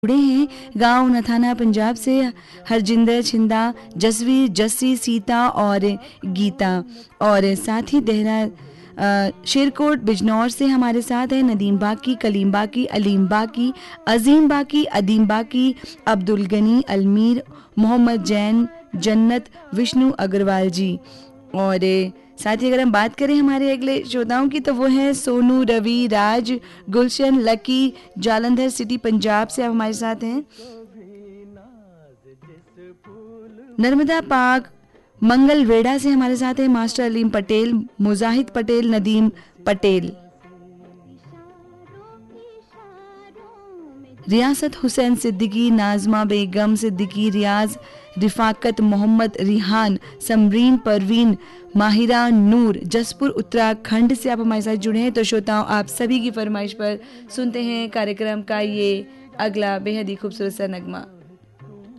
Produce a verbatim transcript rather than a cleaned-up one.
जुड़े हैं। गांव नथाना पंजाब से हरजिंदर छिंदा, जसवीर, जस्सी, सीता और गीता, और साथ ही देहरा शेरकोट बिजनौर से हमारे साथ है नदीम बाकी, कलीम बाकी, अलीम बाकी, अजीम बाकी, अदीम बाकी, अब्दुल गनी, अलमीर, मोहम्मद जैन, जन्नत, विष्णु अग्रवाल जी। और साथ ही अगर हम बात करें हमारे अगले श्रोताओं की तो वो है सोनू, रवि, राज, गुलशन, लकी, जालंधर सिटी पंजाब से आप हमारे साथ हैं। नर्मदा पाक मंगल वेड़ा से हमारे साथ है मास्टर अलीम पटेल, मुजाहिद पटेल, नदीम पटेल। रियासत हुसैन सिद्दीकी, नाजमा बेगम सिद्दीकी, रियाज, रिफाकत, मोहम्मद रिहान, समरीन, परवीन, माहिरा नूर, जसपुर उत्तराखंड से आप हमारे साथ जुड़े हैं। तो श्रोताओं, आप सभी की फरमाइश पर सुनते हैं कार्यक्रम का ये अगला बेहद ही खूबसूरत सा नगमा।